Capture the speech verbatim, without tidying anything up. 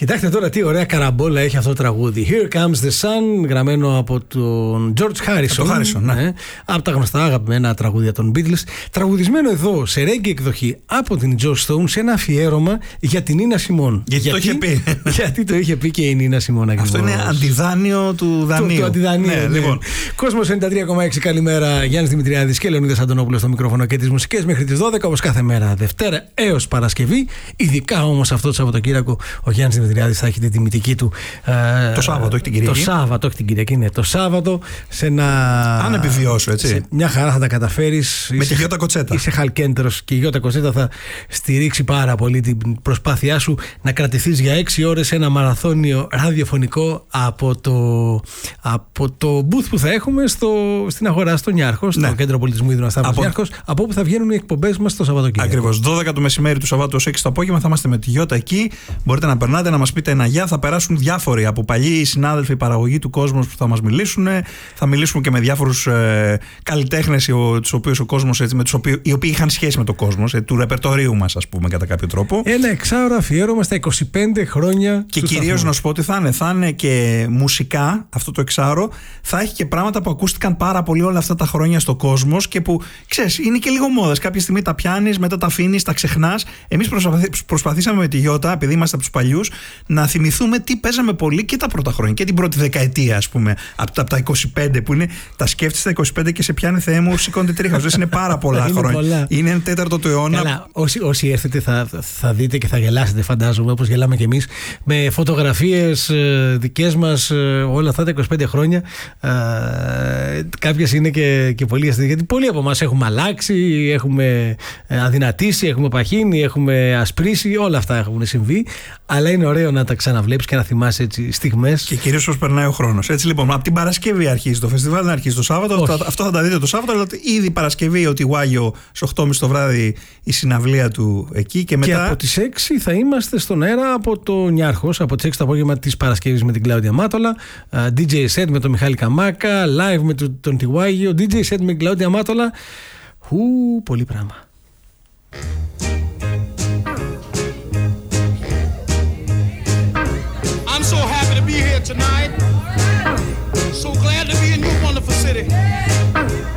Κοιτάξτε τώρα τι ωραία καραμπόλα έχει αυτό το τραγούδι. Here Comes the Sun, γραμμένο από τον George Harrison. Το Harrison, ναι. ναι. Από τα γνωστά αγαπημένα τραγούδια των Beatles. Τραγουδισμένο εδώ σε reggae εκδοχή από την Joss Stone σε ένα αφιέρωμα για την Νίνα Σιμών. Γιατί, γιατί το είχε πει. Γιατί το είχε πει και η Νίνα Σιμών ακριβώς. Αυτό είναι αντιδάνειο του δανείου. Το, το αντιδανείο. Ναι, ναι. Λοιπόν. Κόσμος ενενήντα τρία κόμμα έξι, καλημέρα. Γιάννης Δημητριάδης και Λεωνίδας Αντωνόπουλος στο μικρόφωνο και τις μουσικές μέχρι τις δώδεκα, όπως κάθε μέρα Δευτέρα έως Παρασκευή. Ειδικά όμως αυτό το Σαββατοκύριακο ο Γιάννης Δημητριάδης θα έχει την τιμητική του. Ε, το Σάββατο, όχι την Κυριακή. Το Σάββατο, όχι την Κυριακή, ναι. Το Σάββατο σε ένα. Αν επιβιώσω, έτσι. Σε μια χαρά θα τα καταφέρεις. Με τη Γιώτα Κοτσέτα. Είσαι χαλκέντερος και η Γιώτα Κοτσέτα θα στηρίξει πάρα πολύ την προσπάθειά σου να κρατηθείς για έξι ώρες ένα μαραθώνιο ραδιοφωνικό από το, από το booth που θα έχουμε στο, στην αγορά στο Νιάρχο, στο ναι. Κέντρο Πολιτισμού Ιδρύμα Σταύρος από... Νιάρχος, από όπου θα βγαίνουν οι εκπομπές μας το Σαββατοκύριακο. Ακριβώς. δώδεκα το μεσημέρι του Σαββάτου ως έξι το απόγευμα θα είμαστε με τη Γιώτα εκεί. Μπορείτε να περνάτε, να μας πείτε ένα γεια. Θα περάσουν διάφοροι από παλιοί συνάδελφοι παραγωγή του κόσμου που θα μας μιλήσουν. Θα μιλήσουμε και με διάφορους ε, καλλιτέχνες, τους οποίους ο κόσμος, έτσι, με τους οποίους, οι οποίοι είχαν σχέση με τον κόσμο, ε, του ρεπερτορίου μας, ας πούμε, κατά κάποιο τρόπο. Ένα εξάωρο αφιέρωμα στα είκοσι πέντε χρόνια. Και κυρίως να σου πω ότι θα είναι, θα είναι και μουσικά αυτό το εξάωρο. Θα έχει και πράγματα που ακούστηκαν πάρα πολύ όλα αυτά τα χρόνια στο κόσμο και που, ξέρεις, είναι και λίγο μόδας. Κάποια στιγμή τα πιάνεις, μετά τα αφήνεις, τα ξεχνάς. Εμείς προσπαθήσαμε με τη Γιώτα, επειδή είμαστε από τους παλιούς, να θυμηθούμε τι παίζαμε πολύ και τα πρώτα χρόνια και την πρώτη δεκαετία, ας πούμε, από τα, από τα είκοσι πέντε που είναι. Τα σκέφτεσαι τα είκοσι πέντε και σε πιάνει, Θεέ μου, σηκώνεται τρίχα. Είναι πάρα πολλά είναι χρόνια. Πολλά. Είναι ένα τέταρτο του αιώνα. Καλά, όσοι, όσοι έρθετε θα, θα δείτε και θα γελάσετε, φαντάζομαι, όπως γελάμε κι εμείς, με φωτογραφίες ε, δικές μας ε, όλα αυτά τα είκοσι πέντε χρόνια. Ε, κάποιες είναι και, και πολύ αστείες, γιατί πολλοί από εμάς έχουμε αλλάξει, έχουμε αδυνατήσει, έχουμε παχύνει, έχουμε ασπρίσει, όλα αυτά έχουν συμβεί. Αλλά είναι ωραίο να τα ξαναβλέπεις και να θυμάσαι έτσι στιγμές. Και κυρίως πώς περνάει ο χρόνος. Έτσι λοιπόν, από την Παρασκευή αρχίζει το φεστιβάλ, δεν αρχίζει το Σάββατο. Αυτό, αυτό θα τα δείτε το Σάββατο. Αλλά ήδη Παρασκευή, ότι Γουάγιο στις οκτώ και μισή το βράδυ η συναυλία του εκεί. Και, μετά... και από τις έξι θα είμαστε στον αέρα από το Νιάρχος, από τις έξι το απόγευμα της Παρασκευής με την Κλάουδια Μάτολα, ντι τζέι set με τον Μιχάλη Καμάκα, live με τον Τιγουάγιο, ντι τζέι set με την Κλάουδια Μάτολα. Χου, πολύ πράγμα. I'm so happy to be here tonight. So glad to be in your wonderful city.